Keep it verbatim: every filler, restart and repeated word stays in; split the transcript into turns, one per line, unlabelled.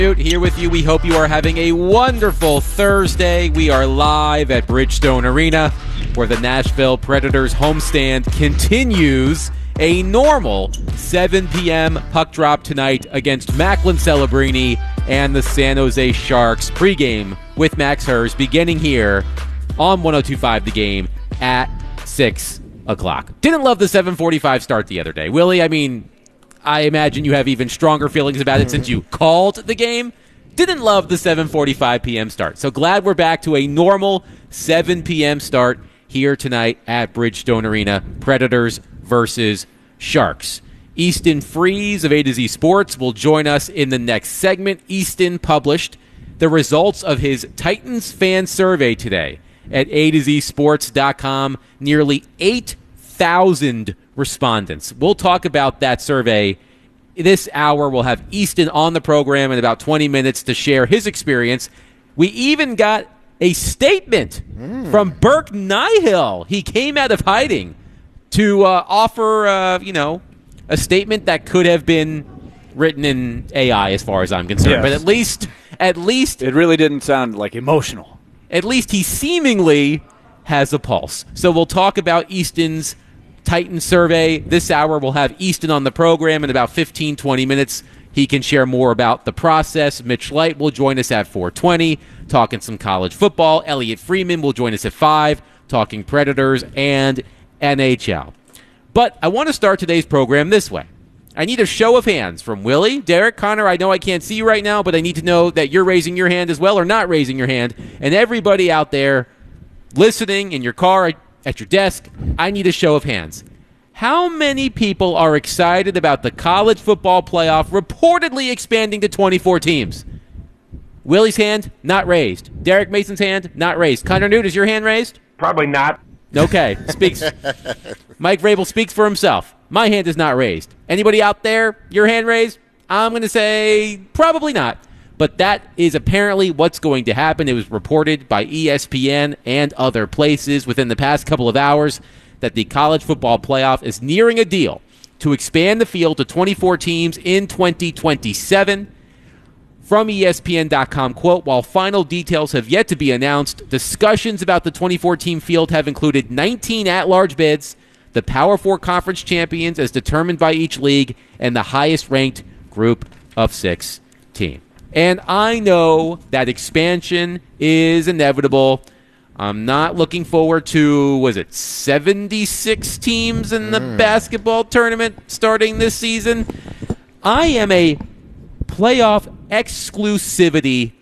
Here with you. We hope you are having a wonderful Thursday. We are live at Bridgestone Arena, where the Nashville Predators homestand continues a normal seven p.m. puck drop tonight against Macklin Celebrini and the San Jose Sharks. Pregame with Max Hers beginning here on one oh two point five The Game at six o'clock. Didn't love the seven forty-five start the other day. Willie, I mean, I imagine you have even stronger feelings about it since you called the game. Didn't love the seven forty-five p.m. start. So glad we're back to a normal seven p.m. start here tonight at Bridgestone Arena. Predators versus Sharks. Easton Freeze of A to Z Sports will join us in the next segment. Easton published the results of his Titans fan survey today at A to Z sports dot com. Nearly eight thousand respondents. We'll talk about that survey this hour. We'll have Easton on the program in about twenty minutes to share his experience. We even got a statement mm. from Burke Nihill. He came out of hiding to uh, offer, uh, you know, a statement that could have been written in A I as far as I'm concerned. Yes. But at least, at least...
It really didn't sound, like, emotional.
At least he seemingly has a pulse. So we'll talk about Easton's Titan survey. This hour we'll have Easton on the program in about fifteen, twenty minutes. He can share more about the process. Mitch Light will join us at four twenty, talking some college football. Elliot Freeman will join us at five, talking Predators and N H L. But I want to start today's program this way. I need a show of hands from Willie, Derek, Connor. I know I can't see you right now, but I need to know that you're raising your hand as well or not raising your hand. And everybody out there listening in your car, at your desk, I need a show of hands. How many people are excited about the college football playoff reportedly expanding to twenty-four teams? Willie's hand, not raised. Derek Mason's hand, not raised. Connor Newt, is your hand raised?
Probably not.
Okay, speaks. Mike Vrabel speaks for himself. My hand is not raised. Anybody out there, your hand raised? I'm going to say probably not. But that is apparently what's going to happen. It was reported by E S P N and other places within the past couple of hours that the college football playoff is nearing a deal to expand the field to twenty-four teams in twenty twenty-seven. From E S P N dot com, quote, while final details have yet to be announced, discussions about the twenty-four team field have included nineteen at-large bids, the Power Four conference champions as determined by each league, and the highest-ranked group of six teams. And I know that expansion is inevitable. I'm not looking forward to, was it seventy-six teams in the mm. basketball tournament starting this season? I am a playoff exclusivity